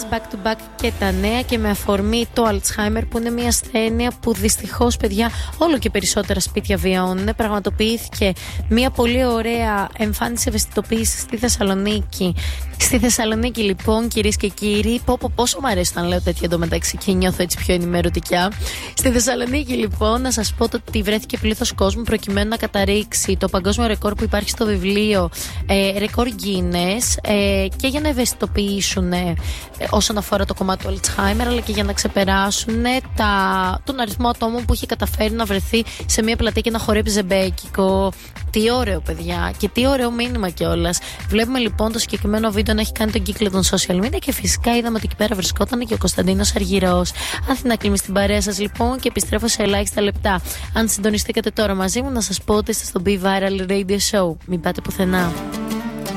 back to back και τα νέα, και με αφορμή το Alzheimer, που είναι μια ασθένεια που δυστυχώς, παιδιά, όλο και περισσότερα σπίτια βιώνουν. Πραγματοποιήθηκε μια πολύ ωραία εμφάνιση ευαισθητοποίησης στη Θεσσαλονίκη. Στη Θεσσαλονίκη, λοιπόν, κυρίες και κύριοι, πόσο μου αρέσει όταν λέω τέτοια εντωμεταξύ και νιώθω έτσι πιο ενημερωτικά. Στη Θεσσαλονίκη, λοιπόν, να σας πω ότι βρέθηκε πλήθος κόσμου προκειμένου να καταρρίξει το παγκόσμιο ρεκόρ που υπάρχει στο βιβλίο Ρεκόρ Guinness, και για να ευαισθητοποιήσουν όσον αφορά το κομμάτι του Alzheimer, αλλά και για να ξεπεράσουν τον αριθμό ατόμων που είχε καταφέρει να βρεθεί σε μια πλατεία και να χορέψει ζεμπέκικο. Τι ωραίο, παιδιά, και τι ωραίο μήνυμα κιόλας. Βλέπουμε λοιπόν το συγκεκριμένο βίντεο να έχει κάνει τον κύκλο των social media, και φυσικά είδαμε ότι εκεί πέρα βρισκόταν και ο Κωνσταντίνος Αργυρός. Αθηνά Κλίμη στην παρέα σας, λοιπόν, και επιστρέφω σε ελάχιστα λεπτά. Αν συντονιστήκατε τώρα μαζί μου, να σας πω ότι είστε στο Be Viral Radio Show. Μην πάτε πουθενά.